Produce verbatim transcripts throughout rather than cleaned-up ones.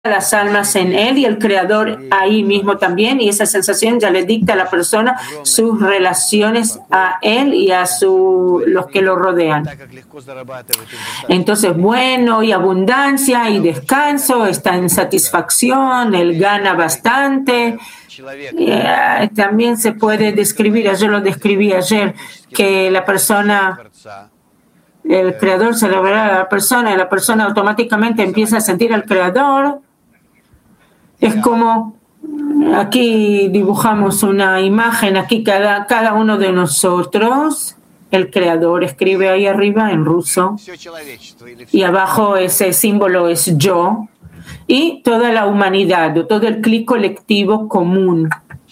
las almas en él y el creador ahí mismo también, y esa sensación ya le dicta a la persona sus relaciones a él y a su, los que lo rodean. Entonces, bueno, y abundancia y descanso, está en satisfacción, él gana bastante. Eh, también se puede describir, yo lo describí ayer, que la persona, el creador se revela a la persona y la persona automáticamente empieza a sentir al creador. Es como, aquí dibujamos una imagen, aquí cada, cada uno de nosotros, el creador escribe ahí arriba en ruso, y abajo ese símbolo es yo, y toda la humanidad, todo el clic colectivo común.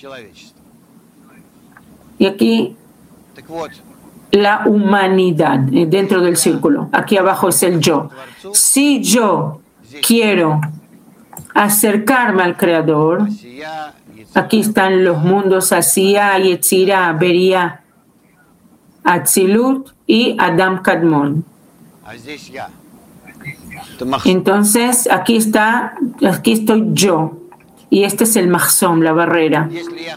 Y aquí la humanidad dentro del círculo, aquí abajo es el yo. Si yo quiero acercarme al creador, aquí están los mundos Asiya, Yetzirah, Beria, Atzilut y Adam Kadmon. Entonces aquí está, aquí estoy yo, y este es el mahzom, la barrera.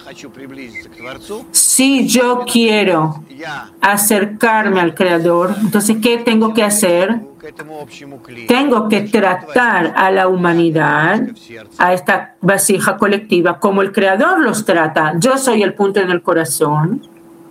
Si yo quiero acercarme al creador, entonces ¿qué tengo que hacer? Tengo que tratar a la humanidad, a esta vasija colectiva, como el creador los trata. Yo soy el punto en el corazón.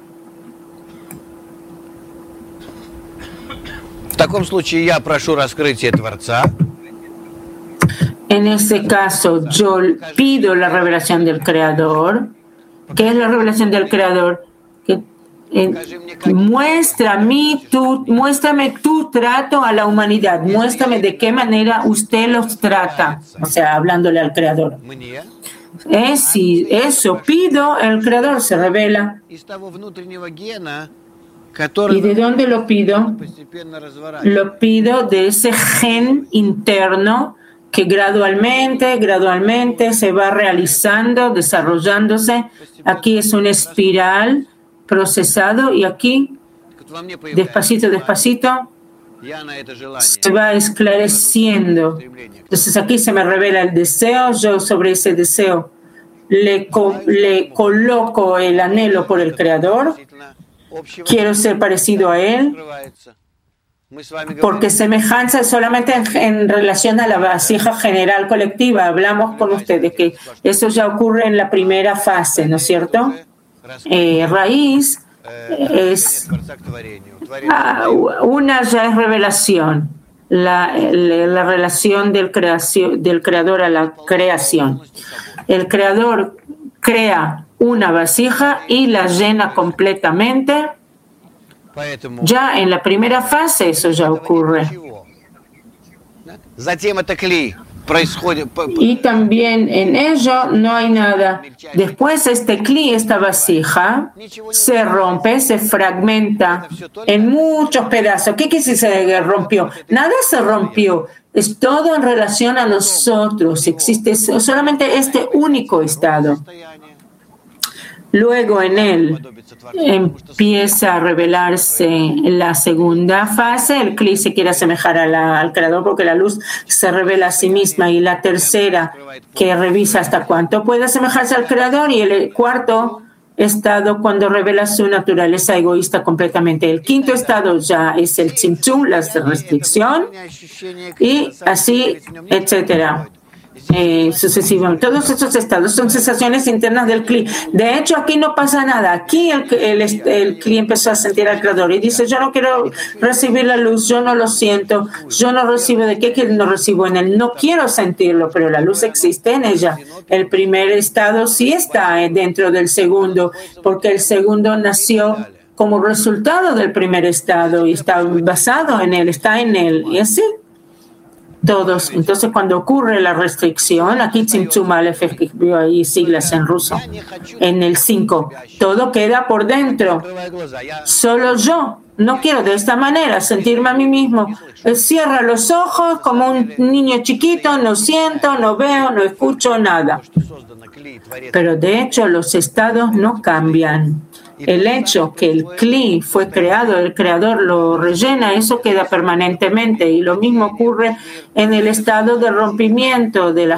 En ese caso, yo pido la revelación del creador. ¿Qué es la revelación del creador? Que Eh, muestra mi, tu, muéstrame tu trato a la humanidad, muéstrame de qué manera usted los trata, o sea, hablándole al Creador. Eh, si eso pido, el Creador se revela. ¿Y de dónde lo pido? Lo pido de ese gen interno que gradualmente, gradualmente se va realizando, desarrollándose. Aquí es una espiral procesado y aquí, despacito, despacito, se va esclareciendo. Entonces aquí se me revela el deseo, yo sobre ese deseo le, co- le coloco el anhelo por el Creador, quiero ser parecido a Él, porque semejanza es solamente en, en relación a la vasija general colectiva. Hablamos con ustedes que eso ya ocurre en la primera fase, ¿no es cierto? Eh, raíz es ah, una ya es revelación, la, la, la relación del, creación, del creador a la creación. El creador crea una vasija y la llena completamente. Ya en la primera fase eso ya ocurre. Y también en ello no hay nada. Después este cli, esta vasija, se rompe, se fragmenta en muchos pedazos. ¿Qué quiere decir se rompió? Nada se rompió. Es todo en relación a nosotros. Existe solamente este único estado. Luego en él empieza a revelarse la segunda fase, el cli se quiere asemejar a la, al creador porque la luz se revela a sí misma, y la tercera que revisa hasta cuánto puede asemejarse al creador, y el cuarto estado cuando revela su naturaleza egoísta completamente. El quinto estado ya es el tzimtzum, la restricción, y así, etcétera. Eh, sucesivamente. Todos estos estados son sensaciones internas del cli. De hecho, aquí no pasa nada. Aquí el, el, el cli empezó a sentir al creador y dice: yo no quiero recibir la luz, yo no lo siento, yo no recibo. ¿De qué que no recibo en él? No quiero sentirlo, pero la luz existe en ella. El primer estado sí está dentro del segundo, porque el segundo nació como resultado del primer estado y está basado en él, está en él, y así todos. Entonces, cuando ocurre la restricción, aquí Tzimtzum Aleph escribió ahí siglas en ruso, en el cinco, todo queda por dentro. Solo yo no quiero de esta manera sentirme a mí mismo. Cierra los ojos como un niño chiquito, no siento, no veo, no escucho nada. Pero de hecho, los estados no cambian. El hecho que el cli fue creado, el creador lo rellena, eso queda permanentemente. Y lo mismo ocurre en el estado de rompimiento de la